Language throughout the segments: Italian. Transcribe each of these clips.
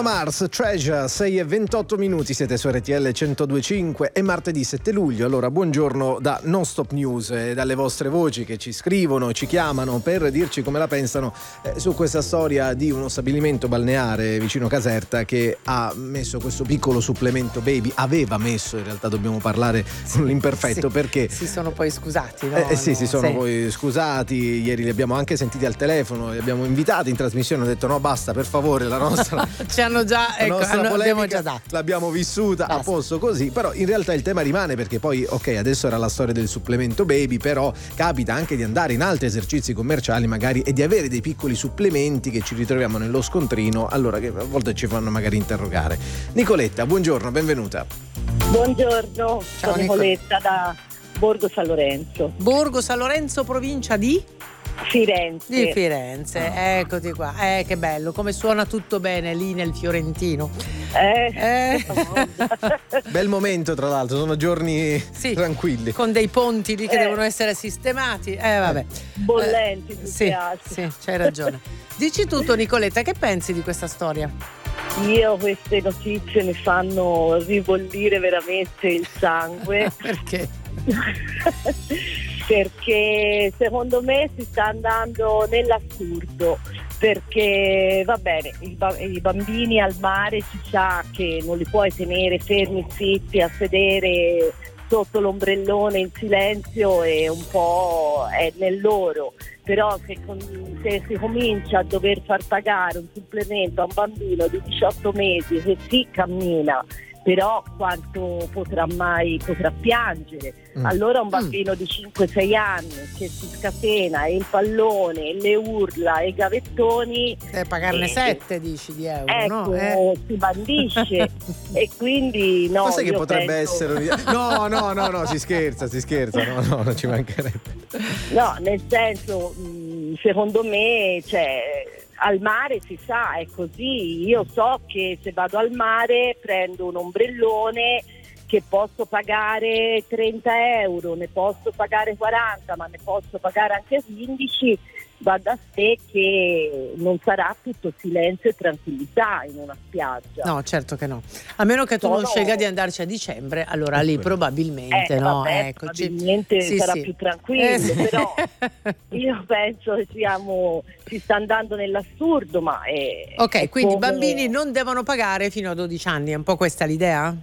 Bruno Mars, Treasure, 6:28, siete su RTL 102.5, è martedì 7 luglio, allora buongiorno da Non Stop News e dalle vostre voci che ci scrivono, ci chiamano per dirci come la pensano su questa storia di uno stabilimento balneare vicino Caserta che ha messo questo piccolo supplemento baby, aveva messo, in realtà dobbiamo parlare con l'imperfetto perché si sono poi scusati, no? Si sono poi scusati, ieri li abbiamo anche sentiti al telefono, li abbiamo invitati in trasmissione, ho detto no basta per favore, la nostra ci hanno già, abbiamo già dato, l'abbiamo vissuta a posto così, però in realtà il tema rimane perché poi adesso era la storia del supplemento baby, però capita anche di andare in altri esercizi commerciali magari e di avere dei piccoli supplementi che ci ritroviamo nello scontrino, allora che a volte ci fanno magari interrogare. Nicoletta, buongiorno, benvenuta. Buongiorno, sono Nicoletta da Borgo San Lorenzo. Borgo San Lorenzo, provincia di? Firenze. Di Firenze, eccoti qua. Che bello, come suona tutto bene lì nel Fiorentino. Bel momento, tra l'altro, sono giorni tranquilli. Con dei ponti lì che devono essere sistemati. Vabbè. Bollenti, sì, c'hai ragione. Dici tutto, Nicoletta, che pensi di questa storia? Io queste notizie mi fanno ribollire veramente il sangue. Perché? Perché secondo me si sta andando nell'assurdo, perché va bene, i bambini al mare si sa che non li puoi tenere fermi zitti a sedere sotto l'ombrellone in silenzio, e un po' è nel loro, però se si comincia a dover far pagare un supplemento a un bambino di 18 mesi che sì cammina, però quanto potrà piangere? Allora un bambino di 5-6 anni che si scatena e il pallone, le urla e i gavettoni, pagarne 7 dici di euro, ecco, no? Si bandisce e quindi no. Cos'è che potrebbe essere? No, si scherza, no, non ci mancherebbe. No, nel senso, secondo me, al mare si sa, è così. Io so che se vado al mare prendo un ombrellone che posso pagare 30 euro, ne posso pagare 40, ma ne posso pagare anche 15, va da sé che non sarà tutto silenzio e tranquillità in una spiaggia. No, certo che no. A meno che tu non scelga di andarci a dicembre, allora lì probabilmente no. Vabbè, probabilmente sarà più tranquillo, però io penso che si sta andando nell'assurdo, ma ok, quindi i bambini non devono pagare fino a 12 anni, è un po' questa l'idea?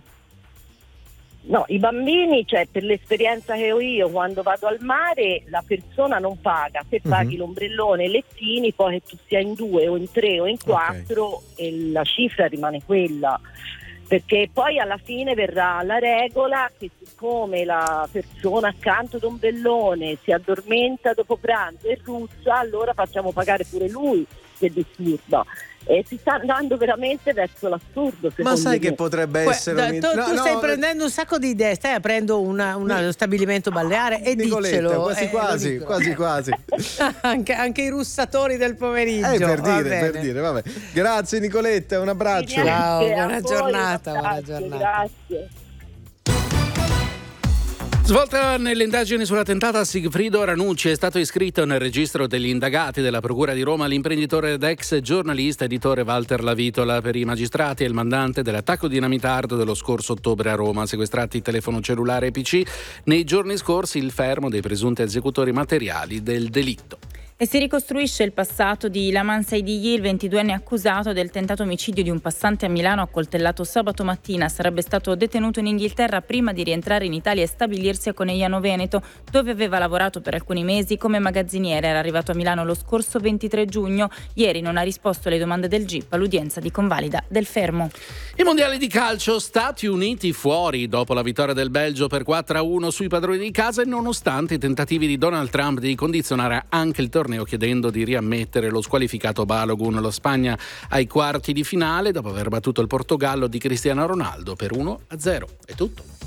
No, i bambini, per l'esperienza che ho io, quando vado al mare la persona non paga, se paghi l'ombrellone e i lettini, poi che tu sia in 2 o in 3 o in 4 e la cifra rimane quella, perché poi alla fine verrà la regola che siccome la persona accanto ad ombrellone si addormenta dopo pranzo e ruzza, allora facciamo pagare pure lui che disturba. E si sta andando veramente verso l'assurdo. Ma sai che potrebbe essere tu stai prendendo un sacco di idee, stai aprendo uno stabilimento balneare e Nicoletta, diccelo. quasi. anche i russatori del pomeriggio. Per dire, vabbè. Grazie Nicoletta, un abbraccio. Ciao, buona giornata. Grazie. Svolta nelle indagini sulla tentata Sigfrido Ranucci, è stato iscritto nel registro degli indagati della Procura di Roma l'imprenditore ed ex giornalista editore Walter Lavitola. Per i magistrati è il mandante dell'attacco dinamitardo dello scorso ottobre a Roma, sequestrati telefono cellulare e PC. Nei giorni scorsi il fermo dei presunti esecutori materiali del delitto. E si ricostruisce il passato di Laman Saidiyyi, il 22enne accusato del tentato omicidio di un passante a Milano accoltellato sabato mattina. Sarebbe stato detenuto in Inghilterra prima di rientrare in Italia e stabilirsi a Conegliano Veneto, dove aveva lavorato per alcuni mesi come magazziniere. Era arrivato a Milano lo scorso 23 giugno. Ieri non ha risposto alle domande del GIP all'udienza di convalida del fermo. I mondiali di calcio, Stati Uniti fuori dopo la vittoria del Belgio per 4-1 sui padroni di casa e nonostante i tentativi di Donald Trump di condizionare anche il torneo chiedendo di riammettere lo squalificato Balogun. La Spagna ai quarti di finale dopo aver battuto il Portogallo di Cristiano Ronaldo per 1-0. È tutto.